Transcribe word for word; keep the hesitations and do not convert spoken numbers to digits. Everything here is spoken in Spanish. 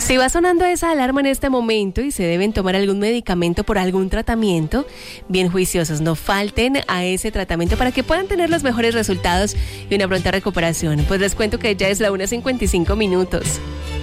Si va sonando esa alarma en este momento y se deben tomar algún medicamento por algún tratamiento, bien juiciosos, no falten a ese tratamiento para que puedan tener los mejores resultados y una pronta recuperación. Pues les cuento que ya es la una cincuenta y cinco minutos.